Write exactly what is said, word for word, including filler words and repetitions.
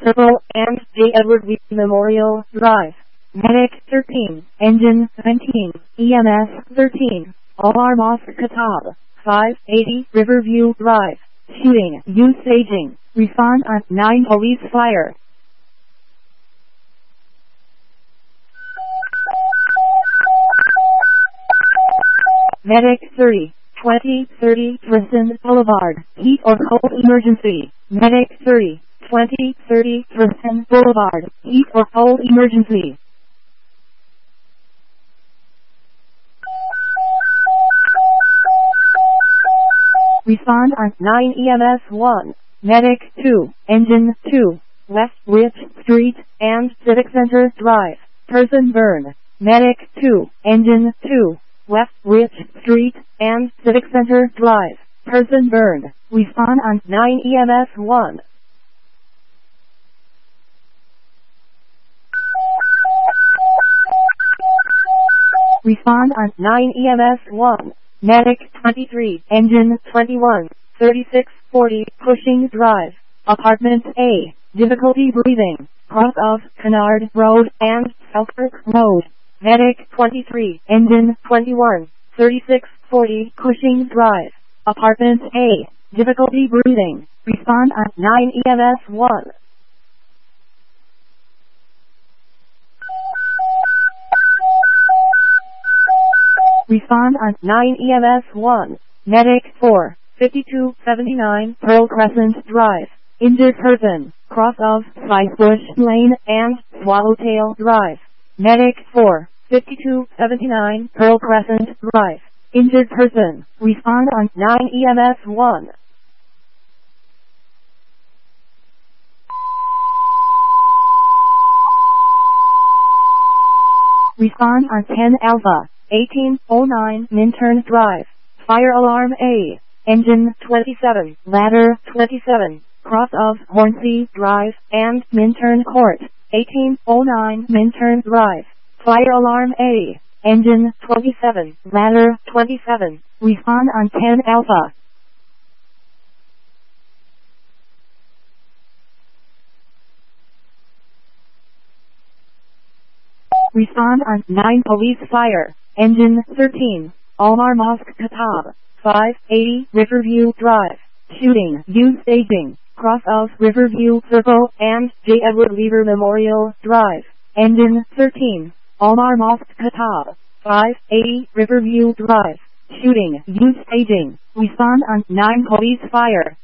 Circle and J. Edward Lee Memorial Drive. Medic thirteen, Engine nineteen, E M S thirteen, Omar Mosque Khattab, five eighty Riverview Drive. Shooting, use staging, respond on nine police fire. Medic thirty, twenty thirty Tristan Boulevard, heat or cold emergency. Medic thirty, twenty thirty Tristan Boulevard, heat or cold emergency. Respond on nine E M S one. Medic two, Engine two, West Rich Street and Civic Center Drive. Person burn. Medic two, Engine two, West Rich Street and Civic Center Drive. Person burn. Respond on nine E M S one. Respond on nine E M S one. Medic twenty-three, Engine twenty-one, thirty-six forty Cushing Drive. Apartment A. Difficulty breathing. Cross of Kennard Road and Southwark Road. Medic twenty-three, Engine twenty-one, thirty-six forty Cushing Drive. Apartment A. Difficulty breathing. Respond on nine E M S one. Respond on nine E M S one. Medic four, fifty-two seventy-nine Pearl Crescent Drive. Injured person, cross of Spicebush Lane and Swallowtail Drive. Medic four, fifty-two seventy-nine Pearl Crescent Drive. Injured person, respond on nine E M S one. Respond on ten Alpha, eighteen oh nine Minturn Drive. Fire alarm A. Engine twenty-seven, Ladder twenty-seven, cross of Hornsey Drive and Minturn Court. eighteen oh nine Minturn Drive. Fire alarm A. Engine twenty-seven, Ladder twenty-seven. Respond on ten Alpha. Respond on nine Police Fire. Engine thirteen, Omar Mosque Khattab, five eighty Riverview Drive. Shooting, use staging, cross of Riverview Circle and J. Edward Lever Memorial Drive. Engine thirteen, Omar Mosque Khattab, five eighty Riverview Drive. Shooting, use staging, respond on nine Police Fire.